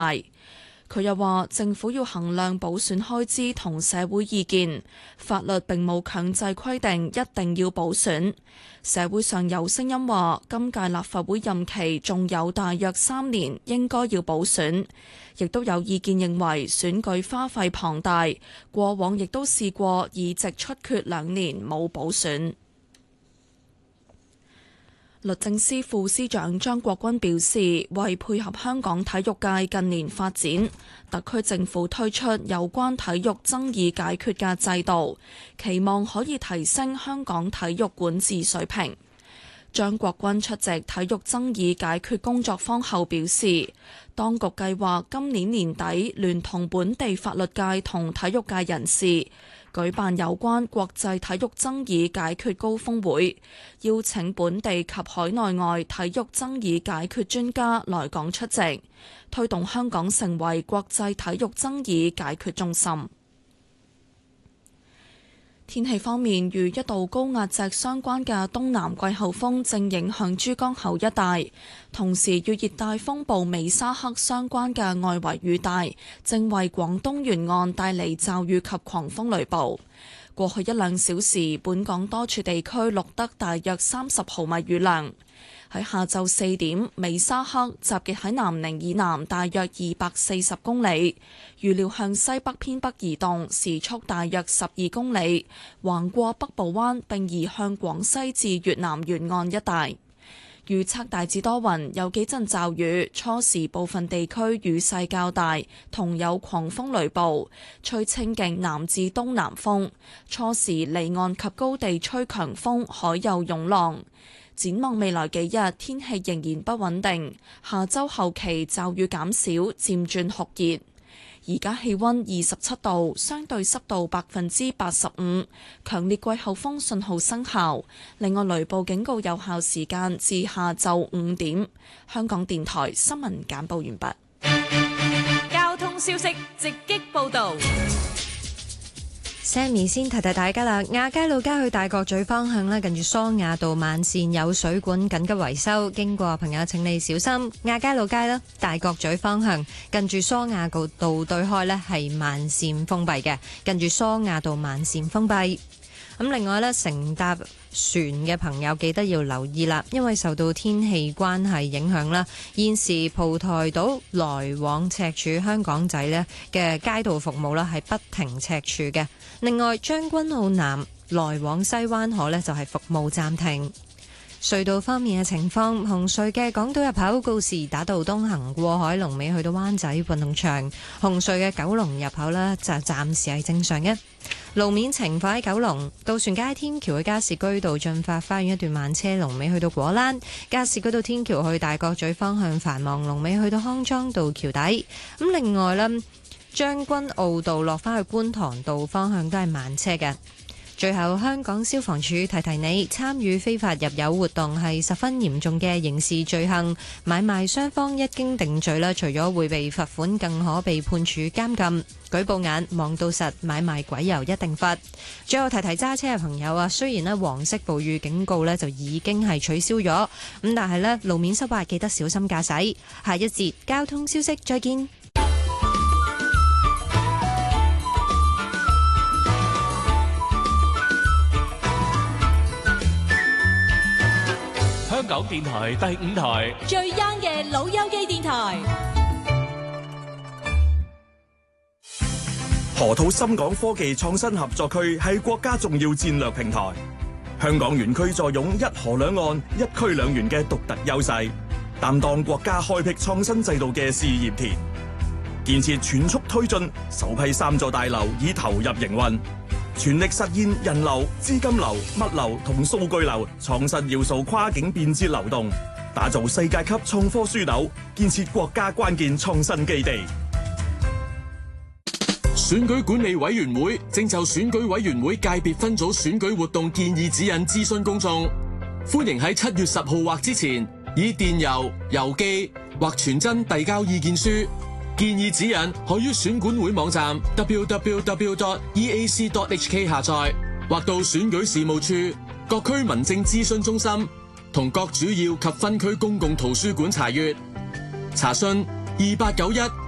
佢又話政府要衡量補選開支同社會意見，法律並冇強制規定一定要補選。社會上有聲音話今屆立法會任期仲有大約3年，應該要補選，亦都有意見認為選舉花費龐大，過往亦都試過議席出缺2年冇補選。律政司副司長張國鈞表示，為配合香港體育界近年發展，特區政府推出有關體育爭議解決嘅制度，期望可以提升香港體育管治水平。張國鈞出席體育爭議解決工作坊後表示，當局計劃今年年底聯同本地法律界同體育界人士舉辦有關國際體育爭議解決高峰會，邀請本地及海內外體育爭議解決專家來港出席，推動香港成為國際體育爭議解決中心。天氣方面，與一道高壓脊相關嘅東南季候風正影響珠江口一帶，同時與熱帶風暴美沙克相關嘅外圍雨帶正為廣東沿岸帶嚟驟雨及狂風雷暴。過去1-2小時，本港多處地區錄得大約30毫米雨量。喺下晝4點，美沙克集結喺南寧以南大約240公里，預料向西北偏北移動，時速大約12公里，橫過北部灣並移向廣西至越南沿岸一帶。預測大致多雲，有幾陣驟雨，初時部分地區雨勢較大，同有狂風雷暴，吹清勁南至東南風，初時離岸及高地吹強風，海有湧浪。展望未來幾日，天氣仍然不穩定，下周後期驟雨減少，漸轉酷熱。而家氣溫27度，相對濕度85%，強烈季候風信號生效。另外，雷暴警告有效時間至下晝5點。香港電台新聞簡報完畢。 交通消息直擊報道。 Sammy 先提提大家啦，亞皆老街去大角咀方向咧，近住梳雅道慢線有水管緊急維修，經過朋友請你小心。亞皆老街啦，大角咀方向近住梳雅道對開咧係慢線封閉嘅，近住梳雅道慢線封閉。咁另外咧，乘搭船嘅朋友記得要留意啦，因為受到天氣關係影響啦，現時蒲台島來往赤柱香港仔咧嘅街道服務啦係不停赤柱嘅。另外，將軍澳南來往西灣河呢就係服務暫停。隧道方面嘅情況，紅隧嘅港島入口告士打道東行過海龍尾去到灣仔運動場，紅隧嘅九龍入口呢就暫時係正常嘅。路面情況喺九龍渡船街天橋去加士居道進發花園一段慢車龍尾去到果欄，加士居道天橋去大角咀方向繁忙龍尾去到康莊道橋底。咁另外呢，將軍澳道落返去觀塘道方向都係慢車嘅。最後，香港消防處提提你，參與非法入油活動係十分嚴重嘅刑事罪行，買賣雙方一經定罪啦，除咗會被罰款，更可被判處監禁。舉報眼望到實，買賣鬼油一定罰。最後提提揸車嘅朋友啊，雖然黃色暴雨警告就已經係取消咗，咁但係路面濕滑，記得小心駕駛。下一節交通消息，再見。 香港電台第5台最 young 嘅老友記電台。 河套深港科技創新合作區係國家重要戰略平台，香港園區坐擁一河兩岸、一區兩園嘅獨特優勢，擔當國家開闢創新制度嘅試驗田。建設全速推進，首批3座大樓已投入營運，全力實現人流、資金流、物流同數據流創新要素跨境便捷流動，打造世界級創科樞紐，建設國家關鍵創新基地。 選舉管理委員會正就選舉委員會界別分組選舉活動建議指引諮詢公眾，歡迎喺7月10號或之前以電郵、郵寄或傳真遞交意見書。建議指引可於選管會網站 www.eac.hk 下載，或到選舉事務處、各區民政諮詢中心同各主要及分區公共圖書館查閱。查詢2891